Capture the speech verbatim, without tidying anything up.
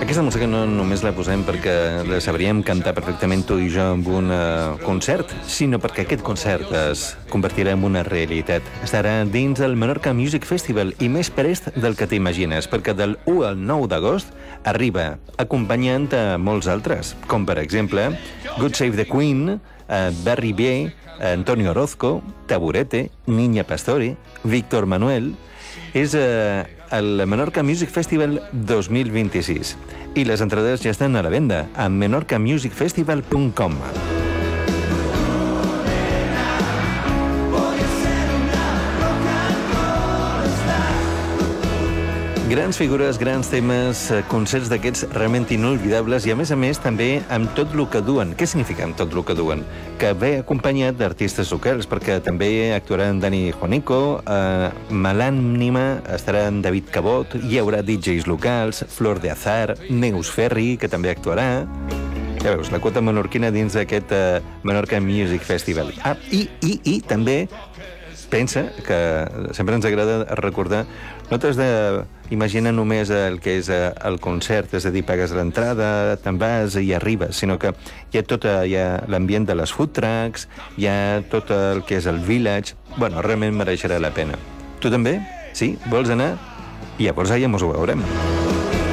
Aquesta música no només la posem perquè la sabríem cantar perfectament tu i jo en un uh, concert, sinó perquè aquest concert es convertirà en una realitat. Estarà dins el Menorca Music Festival i més prest del que t'imagines, perquè del u al nou d'agost arriba acompanyant a molts altres, com per exemple God Save the Queen, uh, Barry B, Antonio Orozco, Taburete, Niña Pastori, Víctor Manuel. És eh, el Menorca Music Festival dos mil vint-i-sis i les entrades ja estan a la venda a menorca music festival punt com. Grans figures, grans temes, concerts d'aquests realment inolvidables i, a més a més, també amb tot el que duen. Què significa amb tot el que duen? Que ve acompanyat d'artistes locals, perquè també actuaran Dani Juanico, eh, Malànima, estarà en David Cabot, hi haurà D Js locals, Flor de Azar, Neus Ferri, que també actuarà. Ja veus, la quota menorquina dins d'aquest eh, Menorca Music Festival. Ah, i, i, i també pensa que sempre ens agrada recordar, no t'has d'imaginar només el que és el concert, és a dir, pagues l'entrada, te'n vas i arribes, sinó que hi ha tot hi ha l'ambient de les food trucks, hi ha tot el que és el village. Bueno, realment mereixerà la pena. Tu també? Sí? Vols anar? I llavors allà mos ho veurem.